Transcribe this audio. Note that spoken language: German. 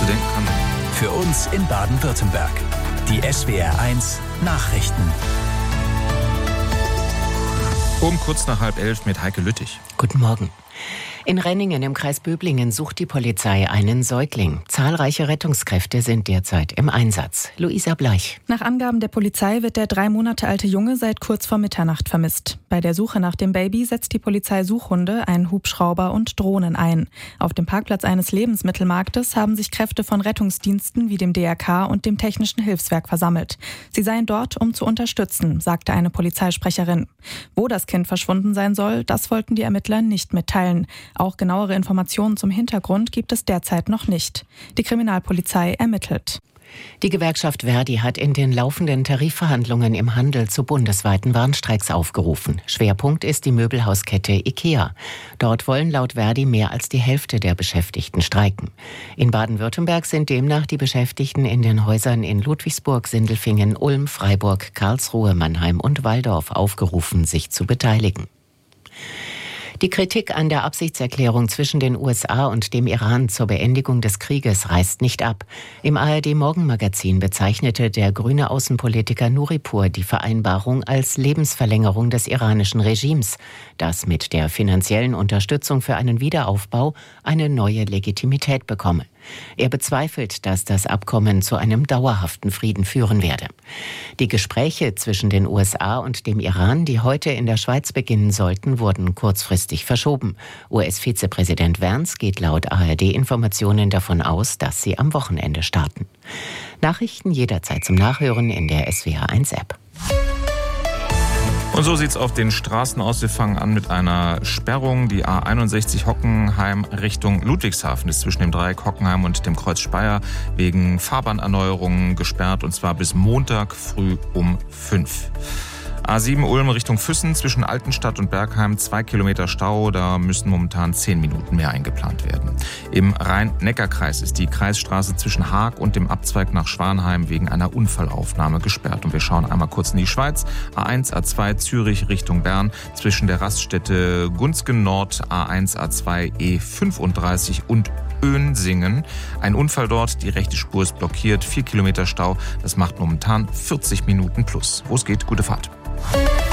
denken kann. Für uns in Baden-Württemberg. Die SWR1 Nachrichten. Um kurz nach 10:30 mit Heike Lüttich. Guten Morgen. In Renningen im Kreis Böblingen sucht die Polizei einen Säugling. Zahlreiche Rettungskräfte sind derzeit im Einsatz. Luisa Bleich. Nach Angaben der Polizei wird der 3 Monate alte Junge seit kurz vor Mitternacht vermisst. Bei der Suche nach dem Baby setzt die Polizei Suchhunde, einen Hubschrauber und Drohnen ein. Auf dem Parkplatz eines Lebensmittelmarktes haben sich Kräfte von Rettungsdiensten wie dem DRK und dem Technischen Hilfswerk versammelt. Sie seien dort, um zu unterstützen, sagte eine Polizeisprecherin. Wo das Kind verschwunden sein soll, das wollten die Ermittler nicht mitteilen. Auch genauere Informationen zum Hintergrund gibt es derzeit noch nicht. Die Kriminalpolizei ermittelt. Die Gewerkschaft Verdi hat in den laufenden Tarifverhandlungen im Handel zu bundesweiten Warnstreiks aufgerufen. Schwerpunkt ist die Möbelhauskette IKEA. Dort wollen laut Verdi mehr als die Hälfte der Beschäftigten streiken. In Baden-Württemberg sind demnach die Beschäftigten in den Häusern in Ludwigsburg, Sindelfingen, Ulm, Freiburg, Karlsruhe, Mannheim und Walldorf aufgerufen, sich zu beteiligen. Die Kritik an der Absichtserklärung zwischen den USA und dem Iran zur Beendigung des Krieges reißt nicht ab. Im ARD-Morgenmagazin bezeichnete der grüne Außenpolitiker Nuripur die Vereinbarung als Lebensverlängerung des iranischen Regimes, das mit der finanziellen Unterstützung für einen Wiederaufbau eine neue Legitimität bekomme. Er bezweifelt, dass das Abkommen zu einem dauerhaften Frieden führen werde. Die Gespräche zwischen den USA und dem Iran, die heute in der Schweiz beginnen sollten, wurden kurzfristig verschoben. US-Vizepräsident Vance geht laut ARD-Informationen davon aus, dass sie am Wochenende starten. Nachrichten jederzeit zum Nachhören in der SWR1-App. Und so sieht's auf den Straßen aus. Wir fangen an mit einer Sperrung. Die A61 Hockenheim Richtung Ludwigshafen ist zwischen dem Dreieck Hockenheim und dem Kreuz Speyer wegen Fahrbahnerneuerungen gesperrt, und zwar bis Montag früh um 5. A7 Ulm Richtung Füssen zwischen Altenstadt und Bergheim 2 Kilometer Stau. Da müssen momentan 10 Minuten mehr eingeplant werden. Im Rhein-Neckar-Kreis ist die Kreisstraße zwischen Haag und dem Abzweig nach Schwanheim wegen einer Unfallaufnahme gesperrt. Und wir schauen einmal kurz in die Schweiz. A1, A2 Zürich Richtung Bern zwischen der Raststätte Gunzgen Nord, A1, A2, E35 und Önsingen. Ein Unfall dort, die rechte Spur ist blockiert, 4 Kilometer Stau. Das macht momentan 40 Minuten plus. Wo es geht, gute Fahrt.